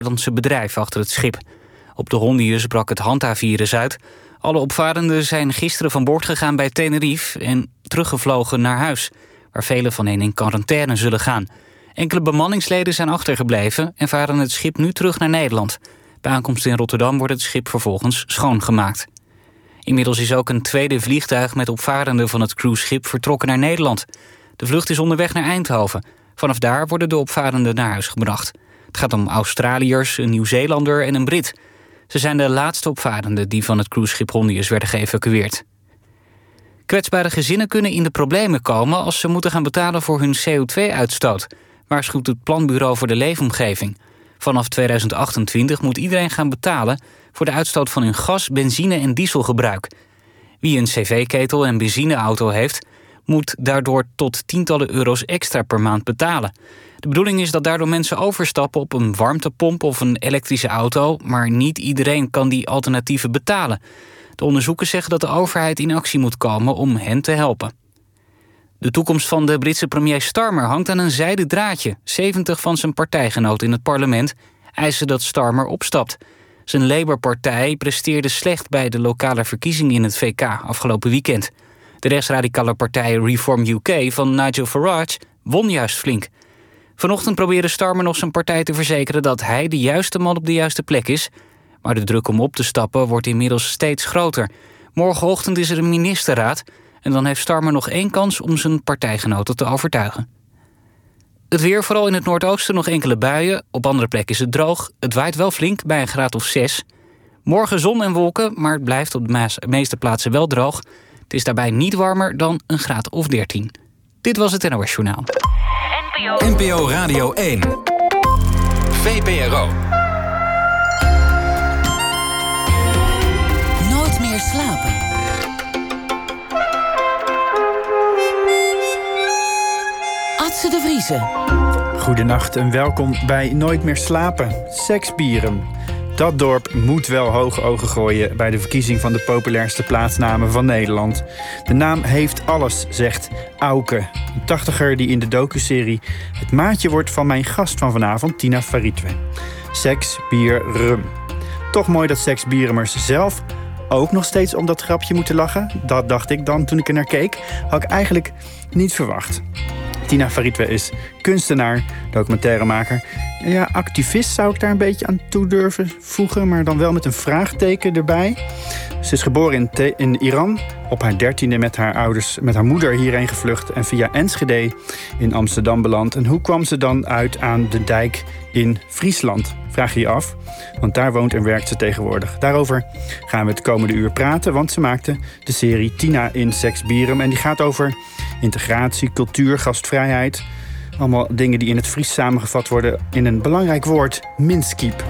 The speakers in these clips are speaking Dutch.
Nederlandse bedrijf achter het schip. Op de Hondius brak het hantavirus uit. Alle opvarenden zijn gisteren van boord gegaan bij Tenerife en teruggevlogen naar huis, waar velen van hen in quarantaine zullen gaan. Enkele bemanningsleden zijn achtergebleven en varen het schip nu terug naar Nederland. Bij aankomst in Rotterdam wordt het schip vervolgens schoongemaakt. Inmiddels is ook een tweede vliegtuig met opvarenden van het cruiseschip vertrokken naar Nederland. De vlucht is onderweg naar Eindhoven. Vanaf daar worden de opvarenden naar huis gebracht. Het gaat om Australiërs, een Nieuw-Zeelander en een Brit. Ze zijn de laatste opvarenden die van het cruiseschip Hondius werden geëvacueerd. Kwetsbare gezinnen kunnen in de problemen komen als ze moeten gaan betalen voor hun CO2-uitstoot, waarschuwt het Planbureau voor de Leefomgeving. Vanaf 2028 moet iedereen gaan betalen voor de uitstoot van hun gas, benzine en dieselgebruik. Wie een cv-ketel en benzineauto heeft, moet daardoor tot tientallen euro's extra per maand betalen. De bedoeling is dat daardoor mensen overstappen op een warmtepomp of een elektrische auto, maar niet iedereen kan die alternatieven betalen. De onderzoekers zeggen dat de overheid in actie moet komen om hen te helpen. De toekomst van de Britse premier Starmer hangt aan een zijden draadje. 70 van zijn partijgenoten in het parlement eisen dat Starmer opstapt. Zijn Labour-partij presteerde slecht bij de lokale verkiezingen in het VK afgelopen weekend. De rechtsradicale partij Reform UK van Nigel Farage won juist flink. Vanochtend probeerde Starmer nog zijn partij te verzekeren dat hij de juiste man op de juiste plek is. Maar de druk om op te stappen wordt inmiddels steeds groter. Morgenochtend is er een ministerraad en dan heeft Starmer nog 1 kans om zijn partijgenoten te overtuigen. Het weer, vooral in het noordoosten nog enkele buien. Op andere plekken is het droog. Het waait wel flink bij een graad of 6. Morgen zon en wolken, maar het blijft op de meeste plaatsen wel droog. Het is daarbij niet warmer dan een graad of 13. Dit was het NOS Journaal. NPO Radio 1. VPRO. Nooit meer slapen. Atze de Vriezen. Goedenacht en welkom bij Nooit meer slapen. Seksbieren. Dat dorp moet wel hoge ogen gooien bij de verkiezing van de populairste plaatsnamen van Nederland. De naam heeft alles, zegt Auke. Een 80er die in de docuserie het maatje wordt van mijn gast van vanavond, Tina Faritwe. Seks, bier, rum. Toch mooi dat seksbieremers zelf ook nog steeds om dat grapje moeten lachen. Dat dacht ik dan toen ik er naar keek. Had ik eigenlijk niet verwacht. Tina Faritwe is kunstenaar, documentairemaker. Ja, activist zou ik daar een beetje aan toe durven voegen, maar dan wel met een vraagteken erbij. Ze is geboren in Iran, op haar 13e met haar moeder hierheen gevlucht en via Enschede in Amsterdam beland. En hoe kwam ze dan uit aan de dijk in Friesland? Vraag je je af, want daar woont en werkt ze tegenwoordig. Daarover gaan we het komende uur praten, want ze maakte de serie Tina in Seksbierum. En die gaat over integratie, cultuur, gastvrijheid. Allemaal dingen die in het Fries samengevat worden in een belangrijk woord, minskiep.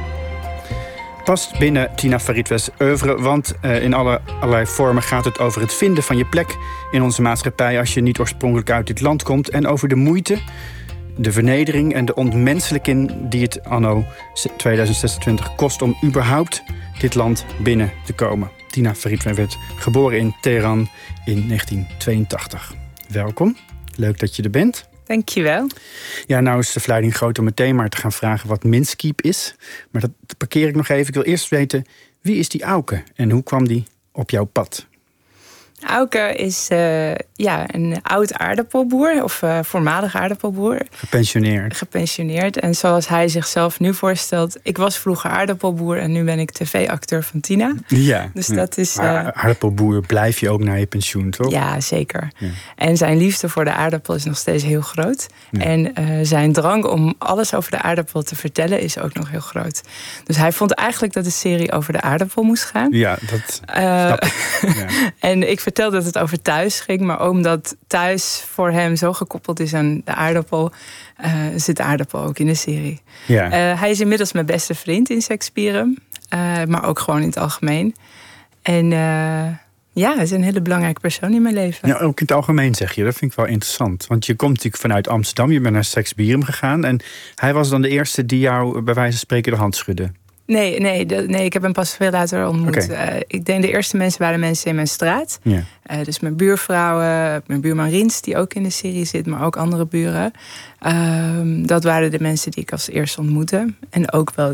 Past binnen Tina Faritwe's oeuvre, want in allerlei vormen gaat het over het vinden van je plek in onze maatschappij als je niet oorspronkelijk uit dit land komt. En over de moeite, de vernedering en de ontmenselijking die het anno 2026 kost om überhaupt dit land binnen te komen. Tina Faritwe werd geboren in Teheran in 1982. Welkom, leuk dat je er bent. Dankjewel. Ja, nou is de verleiding groot om meteen maar te gaan vragen wat minskiep is. Maar dat parkeer ik nog even. Ik wil eerst weten, wie is die Auke en hoe kwam die op jouw pad? Auke is een oud aardappelboer, of voormalig aardappelboer. Gepensioneerd. En zoals hij zichzelf nu voorstelt, ik was vroeger aardappelboer en nu ben ik tv-acteur van Tina. Ja, dus dat is. Maar aardappelboer blijf je ook na je pensioen, toch? Ja, zeker. Ja. En zijn liefde voor de aardappel is nog steeds heel groot. Ja. En zijn drang om alles over de aardappel te vertellen is ook nog heel groot. Dus hij vond eigenlijk dat de serie over de aardappel moest gaan. Ja, dat snap ik. Ja. En ik vertelde dat het over thuis ging, maar omdat thuis voor hem zo gekoppeld is aan de aardappel, zit de aardappel ook in de serie. Ja. Hij is inmiddels mijn beste vriend in Seksbierum, maar ook gewoon in het algemeen. En hij is een hele belangrijke persoon in mijn leven. Ja, ook in het algemeen zeg je, dat vind ik wel interessant. Want je komt natuurlijk vanuit Amsterdam, je bent naar Seksbierum gegaan en hij was dan de eerste die jou bij wijze van spreken de hand schudde. Nee, ik heb hem pas veel later ontmoet. Okay. Ik denk de eerste mensen waren mensen in mijn straat. Ja. Dus mijn buurvrouwen, mijn buurman Rins, die ook in de serie zit, maar ook andere buren. Dat waren de mensen die ik als eerste ontmoette. En ook wel